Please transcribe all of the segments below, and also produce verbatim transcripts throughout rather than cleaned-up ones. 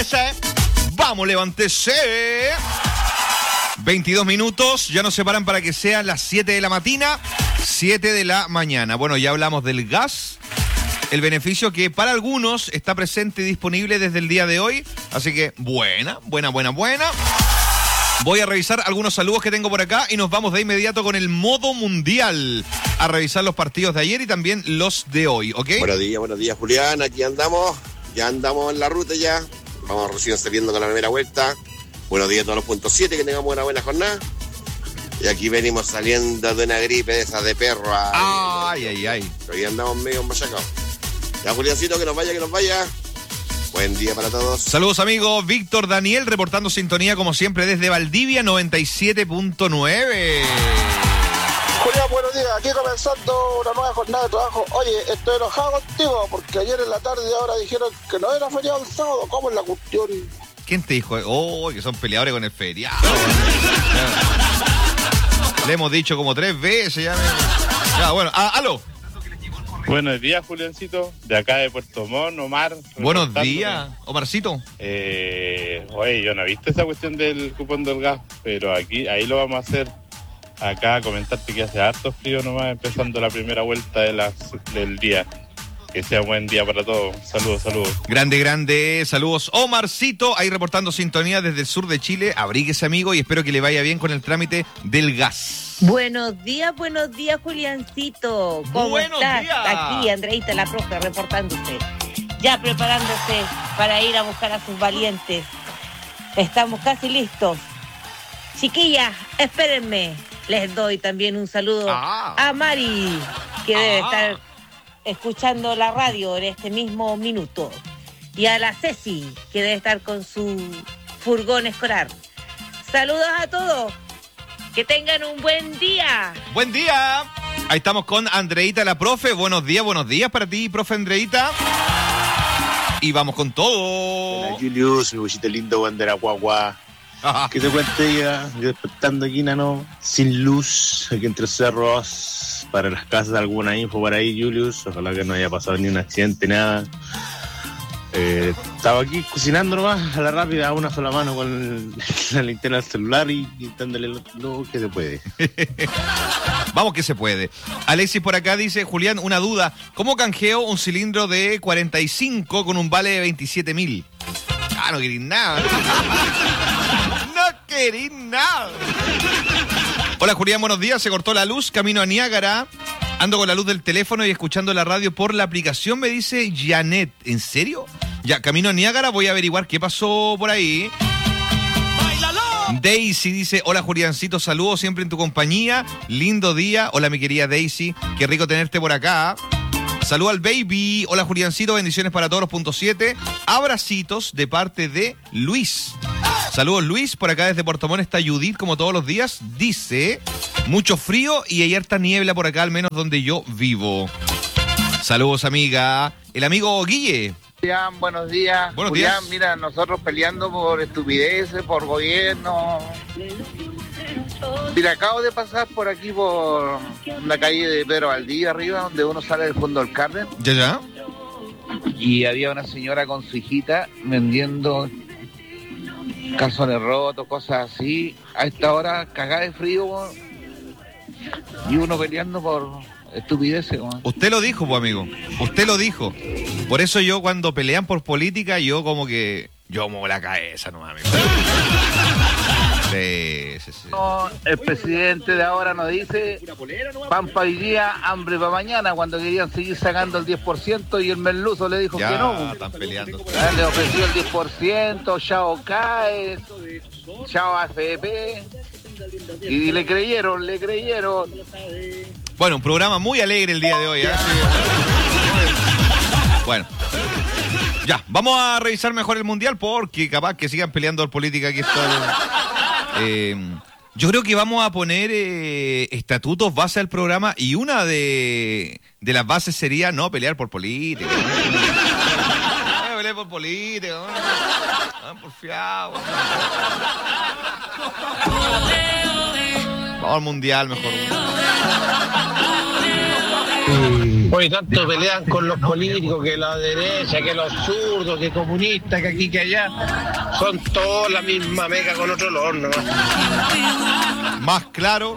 levántese. Vamos, levántese. veintidós minutos, ya nos separan para que sean las siete de la mañana, siete de la mañana. Bueno, ya hablamos del gas, el beneficio que para algunos está presente y disponible desde el día de hoy. Así que buena, buena, buena, buena. Voy a revisar algunos saludos que tengo por acá y nos vamos de inmediato con el modo mundial a revisar los partidos de ayer y también los de hoy, ¿ok? Buenos días, buenos días, Julián. Aquí andamos, ya andamos en la ruta ya. Vamos recién saliendo con la primera vuelta. Buenos días a todos los puntos siete, que tengamos una buena jornada. Y aquí venimos saliendo de una gripe de esas de perro. Ay, ay, ay. Hoy andamos medio machacados. Ya, Juliancito, que nos vaya, que nos vaya. Buen día para todos. Saludos, amigos. Víctor Daniel reportando sintonía como siempre desde Valdivia noventa y siete punto nueve. Julián, buenos días. Aquí comenzando una nueva jornada de trabajo. Oye, estoy enojado contigo porque ayer en la tarde y ahora dijeron que no era feriado el sábado. ¿Cómo es la cuestión? ¿Quién te dijo? Oh, que son peleadores con el feriado. Le hemos dicho como tres veces ya. Me... Ya, bueno, ah, aló. Buenos días, Juliancito. De acá de Puerto Montt, Omar. Buenos días, Omarcito. Eh, oye, yo no he visto esa cuestión del cupón del gas, pero aquí, ahí lo vamos a hacer. Acá comentarte que hace harto frío nomás, empezando la primera vuelta de las, del día. Que sea buen día para todos. Saludos, saludos. Grande, grande. Saludos, Omarcito. Ahí reportando sintonía desde el sur de Chile. Abríguese, amigo, y espero que le vaya bien con el trámite del gas. Buenos días, buenos días, Juliancito. ¿Cómo buenos estás? Días. Aquí, Andreita, la profe, reportándose. Ya preparándose para ir a buscar a sus valientes. Estamos casi listos. Chiquillas, espérenme. Les doy también un saludo ah. a Mari, que ah. debe estar escuchando la radio en este mismo minuto. Y a la Ceci, que debe estar con su furgón escolar. Saludos a todos. Que tengan un buen día. Buen día. Ahí estamos con Andreita, la profe. Buenos días, buenos días para ti, profe Andreita. Y vamos con todo. Hola, Julius, mi bolsito lindo, bandera guagua. ¿Qué te cuente ya? Yo despertando aquí, nano, sin luz, aquí entre cerros, para las casas, alguna info por ahí, Julius. Ojalá que no haya pasado ni un accidente, nada. Eh, estaba aquí cocinando nomás, a la rápida, a una sola mano con el, la linterna del celular y, y dándole lo, lo que se puede. Vamos que se puede. Alexis por acá dice, Julián, una duda. ¿Cómo canjeo un cilindro de cuarenta y cinco con un vale de veintisiete mil? Ah, no querís nada. No querís nada. Hola, Julián, buenos días. Se cortó la luz, camino a Niágara. Ando con la luz del teléfono y escuchando la radio por la aplicación, me dice Janet. ¿En serio? Ya, camino a Niágara, voy a averiguar qué pasó por ahí. Daisy dice, hola Juliancito, saludos siempre en tu compañía. Lindo día. Hola mi querida Daisy, qué rico tenerte por acá. Saludos al baby. Hola Juliancito, bendiciones para todos los puntos siete. Abracitos de parte de Luis. Saludos Luis, por acá desde Puerto Montt está Judith como todos los días. Dice, mucho frío y hay harta niebla por acá, al menos donde yo vivo. Saludos amiga. El amigo Guille. Julián, buenos días. Buenos Julián, días. mira, nosotros peleando por estupideces, por gobierno. Mira, acabo de pasar por aquí por la calle de Pedro Valdivia arriba, donde uno sale del fondo del Carmen. ¿Ya, ya? Y había una señora con su hijita vendiendo calzones rotos, cosas así. A esta hora, cagada de frío, y uno peleando por estupideces. Man. Usted lo dijo, pues amigo. Usted lo dijo. Por eso yo cuando pelean por política, yo como que... Yo muevo la cabeza nomás, amigo. Sí, sí, sí. No, el presidente de ahora nos dice pan para hoy día, hambre para mañana, cuando querían seguir sacando el diez por ciento y el merluzo le dijo ya, que no. Están peleando. Ah, le ofreció el diez por ciento, chao C A E S, chao A F P, y le creyeron, le creyeron. Bueno, un programa muy alegre el día de hoy, ¿eh? Bueno. Ya, vamos a revisar mejor el Mundial porque capaz que sigan peleando por política aquí. Eh, yo creo que vamos a poner eh, estatutos base al programa y una de, de las bases sería no pelear por política. No pelear por política. No, no por fiado. Vamos al Mundial mejor. Hoy tanto pelean con los políticos, que la derecha, que los zurdos, que comunistas, que aquí, que allá. Son todos la misma meca con otro olor, ¿no? Más claro.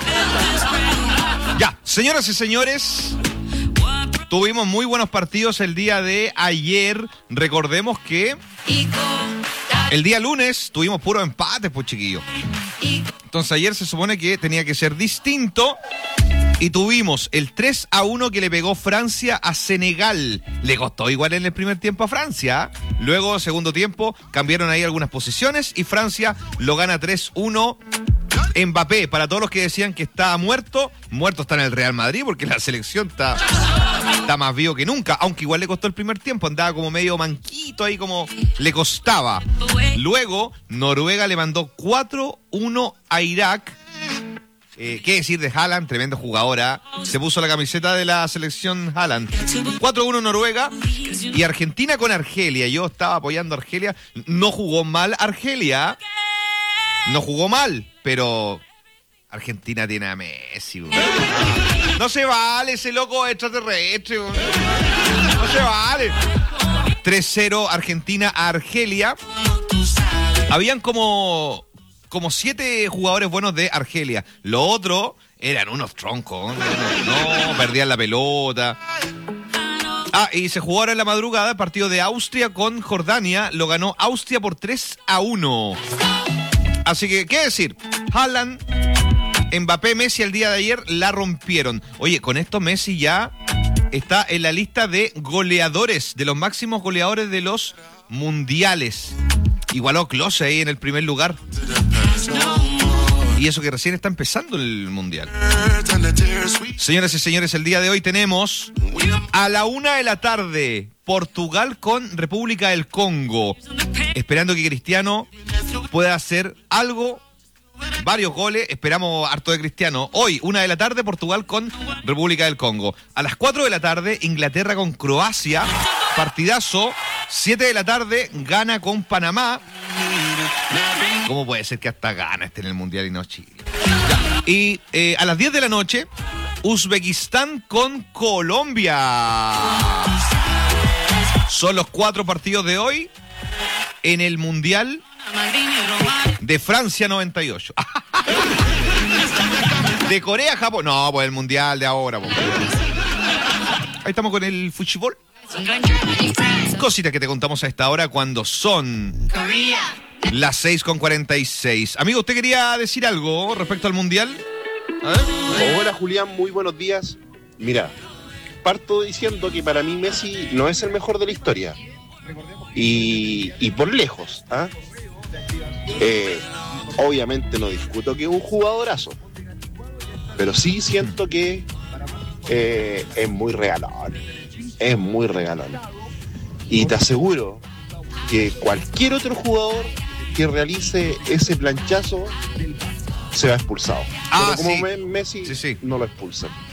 Ya, señoras y señores, tuvimos muy buenos partidos el día de ayer. Recordemos que el día lunes tuvimos puros empates, pues, chiquillos. Entonces ayer se supone que tenía que ser distinto. Y tuvimos el tres a uno que le pegó Francia a Senegal. Le costó igual en el primer tiempo a Francia. Luego, segundo tiempo, cambiaron ahí algunas posiciones y Francia lo gana tres uno. Mbappé, para todos los que decían que estaba muerto, muerto está en el Real Madrid porque la selección está, está más vivo que nunca. Aunque igual le costó el primer tiempo, andaba como medio manquito ahí, como le costaba. Luego, Noruega le mandó cuatro uno a Irak. Eh, ¿Qué decir de Haaland? Tremendo jugadora. Se puso la camiseta de la selección Haaland. cuatro uno Noruega. Y Argentina con Argelia. Yo estaba apoyando a Argelia. No jugó mal Argelia. No jugó mal, pero Argentina tiene a Messi. Bro. No se vale ese loco extraterrestre. Bro. No se vale. tres cero Argentina a Argelia. Habían como... como siete jugadores buenos de Argelia. Lo otro eran unos troncos. No, no, perdían la pelota. Ah, y se jugó ahora en la madrugada el partido de Austria con Jordania. Lo ganó Austria por tres a uno. Así que, ¿qué decir? Haaland, Mbappé, Messi el día de ayer la rompieron. Oye, con esto Messi ya está en la lista de goleadores, de los máximos goleadores de los mundiales. Igualó a Klose ahí en el primer lugar. Y eso que recién está empezando el mundial. Señoras y señores, el día de hoy tenemos a la una de la tarde Portugal con República del Congo. Esperando que Cristiano pueda hacer algo, varios goles. Esperamos harto de Cristiano. Hoy, una de la tarde, Portugal con República del Congo. A las cuatro de la tarde, Inglaterra con Croacia. Partidazo. siete de la tarde, Ghana con Panamá. ¿Cómo puede ser que hasta Ghana esté en el Mundial y no Chile? Ya. Y eh, a las diez de la noche, Uzbekistán con Colombia. Son los cuatro partidos de hoy en el Mundial de Francia noventa y ocho. De Corea, Japón. No, pues el Mundial de ahora. Pues. Ahí estamos con el fútbol. Cositas que te contamos a esta hora cuando son las seis con cuarenta y seis. Amigo, ¿usted quería decir algo respecto al Mundial? A ver. Hola, Julián, muy buenos días. Mira, parto diciendo que para mí Messi no es el mejor de la historia. Y, y por lejos. ¿ah? Eh, obviamente no discuto que es un jugadorazo. Pero sí siento que eh, es muy regalón. Es muy regalón. Y te aseguro que cualquier otro jugador que realice ese planchazo se va expulsado. Ah, Pero como sí. Messi sí, sí. no lo expulsan.